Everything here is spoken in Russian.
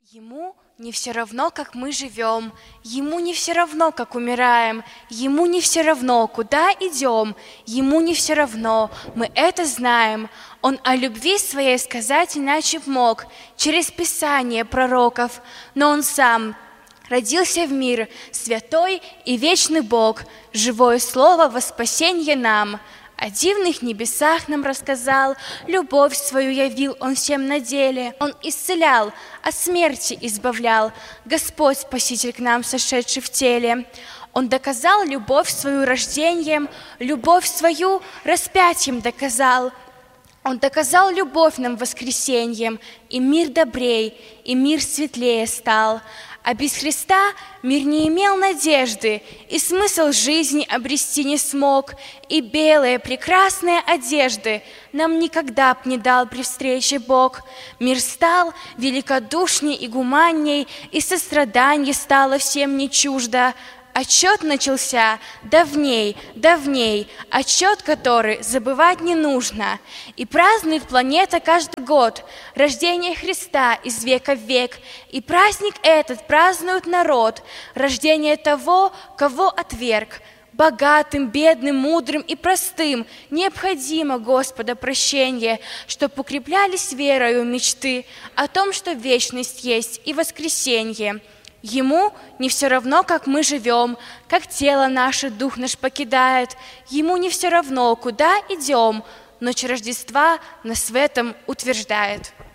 Ему не все равно, как мы живем, ему не все равно, как умираем, ему не все равно, куда идем, ему не все равно, мы это знаем. Он о любви своей сказать иначе б мог, через Писание пророков, но он сам родился в мир, святой и вечный Бог, живое слово во спасенье нам. О дивных небесах нам рассказал, любовь свою явил Он всем на деле. Он исцелял, от смерти избавлял, Господь Спаситель к нам, сошедший в теле. Он доказал любовь свою рождением, любовь свою распятием доказал. Он доказал любовь нам воскресеньем, и мир добрей, и мир светлее стал. А без Христа мир не имел надежды, и смысл жизни обрести не смог, и белые прекрасные одежды нам никогда б не дал при встрече Бог. Мир стал великодушней и гуманней, и сострадание стало всем не чуждо. Отчет начался давней, отчет, который забывать не нужно. И празднует планета каждый год рождение Христа из века в век. И праздник этот празднует народ, рождение того, кого отверг. Богатым, бедным, мудрым и простым необходимо Господа прощение, чтоб укреплялись верою мечты о том, что вечность есть и воскресенье. Ему не все равно, как мы живем, как тело наше дух наш покидает. Ему не все равно, куда идем, ночь Рождества нас в этом утверждает.